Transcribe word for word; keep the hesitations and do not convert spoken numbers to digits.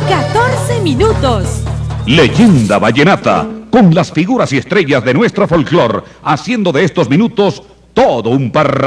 catorce minutos. Leyenda Vallenata, con las figuras y estrellas de nuestro folclor, haciendo de estos minutos todo un parrandón.